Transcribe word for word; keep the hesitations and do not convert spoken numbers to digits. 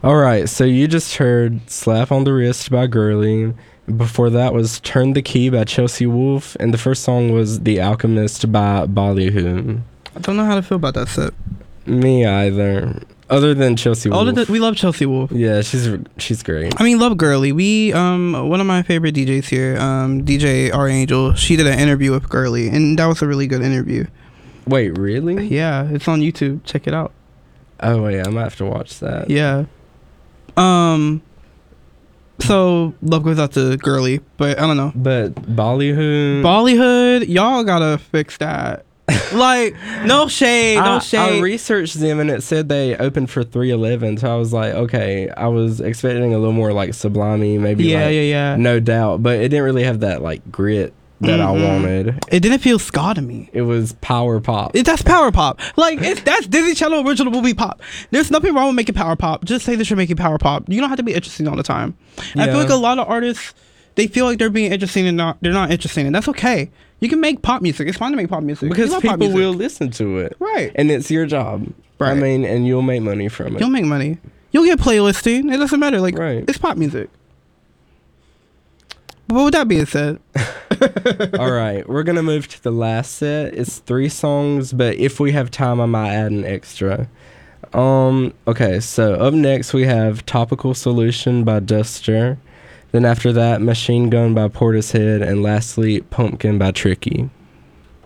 All right, so you just heard Slap on the Wrist by Girly. Before that was Turn the Key by Chelsea Wolfe. And the first song was The Alchemist by Ballyhoo. I don't know how to feel about that set. Me either. Other than Chelsea Wolfe. Other than, we love Chelsea Wolfe. Yeah, she's she's great. I mean, love Girly. We um one of my favorite D Js here, um D J R Angel. She did an interview with Girly, and that was a really good interview. Wait, really? Yeah, it's on YouTube. Check it out. Oh wait, I might have to watch that. Yeah. Um. So love goes out to Girly, but I don't know. But Ballyhoo. Bollywood, y'all gotta fix that. Like, no shade, no I, shade. I researched them and it said they opened for three eleven, so I was like, okay, I was expecting a little more like Sublime, maybe. Yeah, like, yeah, yeah. No Doubt, but it didn't really have that like grit that mm-hmm. I wanted. It didn't feel ska to me. It was power pop. It, that's power pop. Like, it's, that's Disney Channel original movie pop. There's nothing wrong with making power pop. Just say that you're making power pop. You don't have to be interesting all the time. Yeah. I feel like a lot of artists, they feel like they're being interesting and not they're not interesting, and that's okay. You can make pop music. It's fine to make pop music. Because people music. will listen to it. Right. And it's your job. Right. I mean, and you'll make money from it. You'll make money. You'll get playlisting. It doesn't matter. Like, right. It's pop music. But with that being said. All right. We're going to move to the last set. It's three songs, but if we have time, I might add an extra. Um. Okay, so up next we have Topical Solution by Duster. Then after that, Machine Gun by Portishead. And lastly, Pumpkin by Tricky.